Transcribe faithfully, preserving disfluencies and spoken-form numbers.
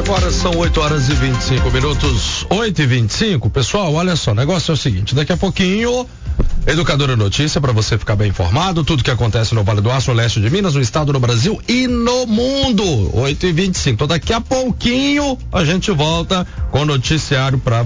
Agora são oito horas e vinte e cinco minutos, oito e vinte e cinco. Pessoal, olha só, o negócio é o seguinte, daqui a pouquinho, Educadora Notícia, para você ficar bem informado, tudo que acontece no Vale do Aço, no leste de Minas, no estado, no Brasil e no mundo. oito e vinte e cinco. Então daqui a pouquinho a gente volta com o noticiário para